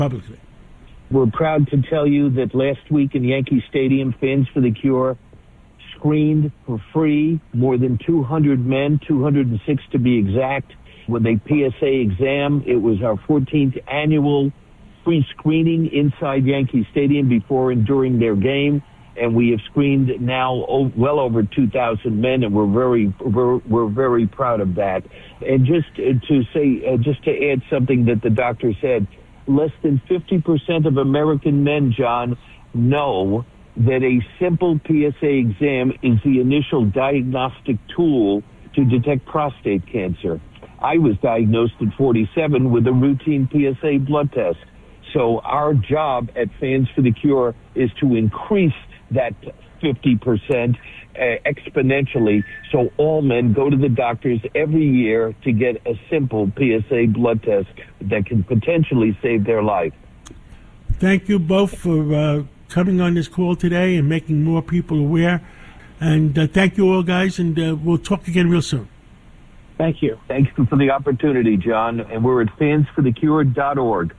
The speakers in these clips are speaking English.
publicly. We're proud to tell you that last week in Yankee Stadium, Fans for the Cure screened for free more than 200 men, 206 to be exact, with a PSA exam. It was our 14th annual free screening inside Yankee Stadium before and during their game. And we have screened now well over 2,000 men, and we're very proud of that. And just to add something that the doctor said, less than 50% of American men, John, know that a simple PSA exam is the initial diagnostic tool to detect prostate cancer. I was diagnosed at 47 with a routine PSA blood test. So our job at Fans for the Cure is to increase that 50% exponentially, so all men go to the doctors every year to get a simple PSA blood test that can potentially save their life. Thank you both for coming on this call today and making more people aware. And thank you all, guys, and we'll talk again real soon. Thank you. Thanks for the opportunity, John. And we're at fansforthecure.org.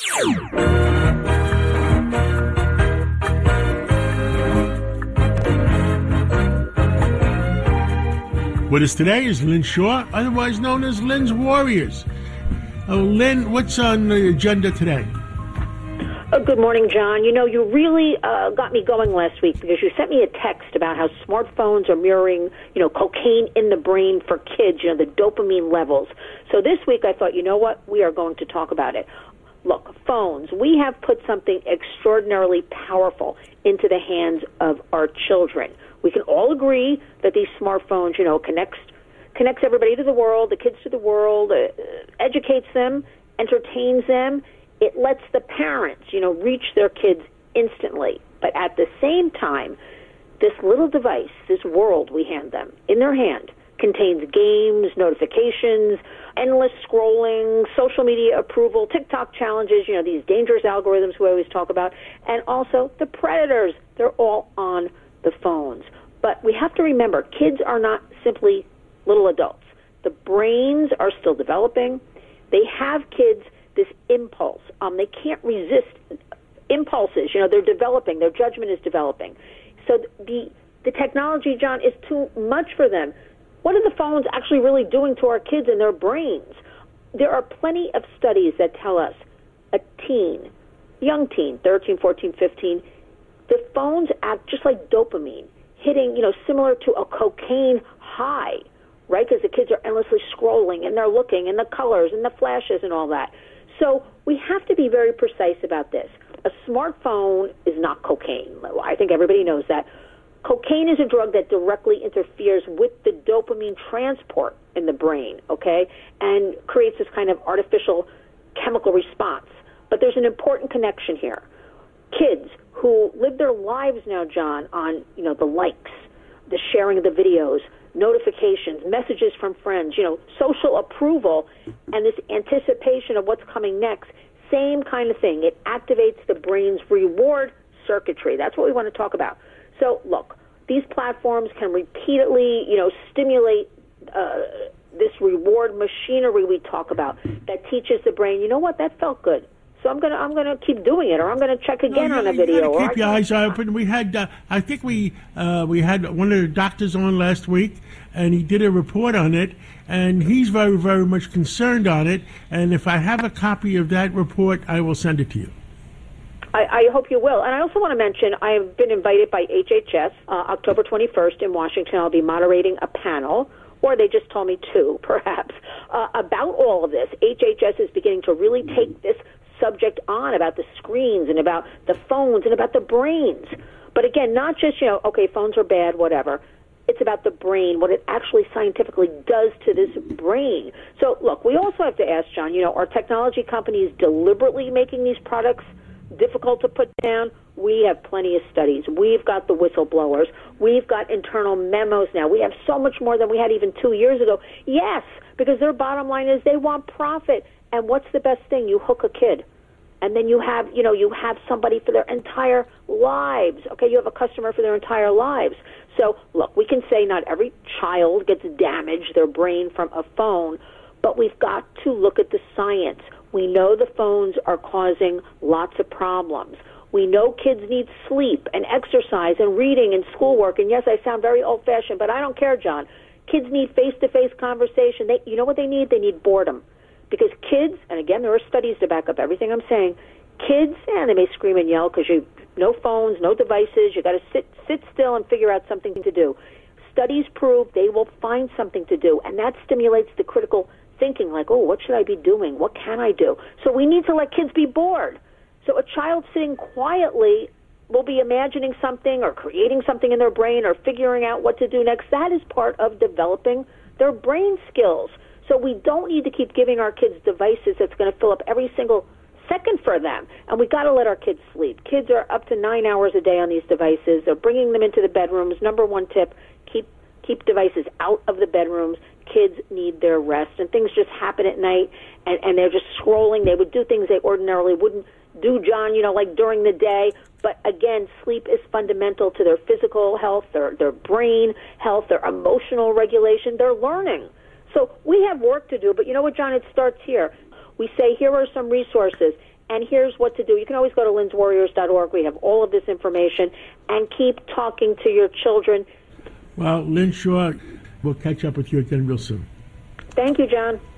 With us today is Lynn Shaw, otherwise known as Lynn's Warriors. Lynn, what's on the agenda today? Good morning, John. You know, you really got me going last week because you sent me a text about how smartphones are mirroring, cocaine in the brain for kids, the dopamine levels. So this week I thought, you know what, we are going to talk about it. Look, phones, we have put something extraordinarily powerful into the hands of our children. We can all agree that these smartphones, connects everybody to the world, the kids to the world, educates them, entertains them. It lets the parents, reach their kids instantly. But at the same time, this little device, this world we hand them in their hand, contains games, notifications, endless scrolling, social media approval, TikTok challenges, these dangerous algorithms we always talk about, and also the predators. They're all on the phones. But we have to remember, kids are not simply little adults. The brains are still developing. They have kids this impulse. They can't resist impulses. They're developing. Their judgment is developing. So the technology, John, is too much for them. What are the phones actually really doing to our kids and their brains? There are plenty of studies that tell us a teen, young teen, 13, 14, 15, the phones act just like dopamine, hitting, similar to a cocaine high, right? Because the kids are endlessly scrolling and they're looking and the colors and the flashes and all that. So we have to be very precise about this. A smartphone is not cocaine. I think everybody knows that. Cocaine is a drug that directly interferes with the dopamine transport in the brain, okay, and creates this kind of artificial chemical response. But there's an important connection here. Kids who live their lives now, John, on, the likes, the sharing of the videos, notifications, messages from friends, social approval, and this anticipation of what's coming next, same kind of thing. It activates the brain's reward circuitry. That's what we want to talk about. So, look, these platforms can repeatedly, stimulate this reward machinery we talk about that teaches the brain, you know what, that felt good. So I'm gonna keep doing it, or I'm gonna check again on a video. Keep your eyes open. We had, I think we had one of the doctors on last week, and he did a report on it, and he's very, very much concerned on it. And if I have a copy of that report, I will send it to you. I hope you will. And I also want to mention I have been invited by HHS October 21st in Washington. I'll be moderating a panel, or they just told me two, perhaps, about all of this. HHS is beginning to really take this subject on about the screens and about the phones and about the brains. But again, not just, okay, phones are bad, whatever. It's about the brain, what it actually scientifically does to this brain. So, look, we also have to ask, John, are technology companies deliberately making these products difficult to put down? We have plenty of studies. We've got the whistleblowers. We've got internal memos now. We have so much more than we had even 2 years ago. Yes, because their bottom line is they want profit. And what's the best thing? You hook a kid. And then you have somebody for their entire lives. Okay, you have a customer for their entire lives. So, look, we can say not every child gets damaged, their brain, from a phone, but we've got to look at the science. We know the phones are causing lots of problems. We know kids need sleep and exercise and reading and schoolwork. And yes, I sound very old-fashioned, but I don't care, John. Kids need face-to-face conversation. You know what they need? They need boredom. Because kids, and again, there are studies to back up everything I'm saying, kids, they may scream and yell because no phones, no devices. You got to sit still and figure out something to do. Studies prove they will find something to do, and that stimulates the critical thinking, like, oh, what should I be doing? What can I do? So we need to let kids be bored. So a child sitting quietly will be imagining something or creating something in their brain or figuring out what to do next. That is part of developing their brain skills. So we don't need to keep giving our kids devices that's going to fill up every single second for them. And we got to let our kids sleep. Kids are up to 9 hours a day on these devices. They're bringing them into the bedrooms. Number one tip, keep devices out of the bedrooms. Kids need their rest. And things just happen at night, and they're just scrolling. They would do things they ordinarily wouldn't do, John, like during the day. But again, sleep is fundamental to their physical health, their brain health, their emotional regulation, their learning. So we have work to do, but you know what, John? It starts here. We say, here are some resources, and here's what to do. You can always go to lynswarriors.org. We have all of this information, and keep talking to your children. Well, Lynn Shaw, we'll catch up with you again real soon. Thank you, John.